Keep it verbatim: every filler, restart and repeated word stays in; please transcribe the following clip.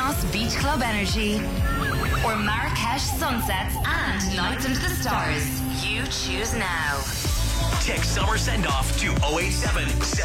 Mykonos Beach Club Energy, or Marrakesh sunsets and nights under the stars. You choose now. Text Summer Send Off to oh eight seven